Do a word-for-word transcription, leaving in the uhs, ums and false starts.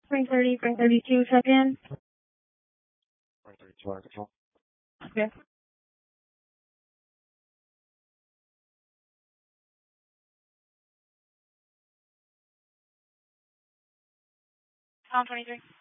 Spring thirty, Spring thirty-two, check in. Spring thirty-two, under control. Okay. Tom twenty-three.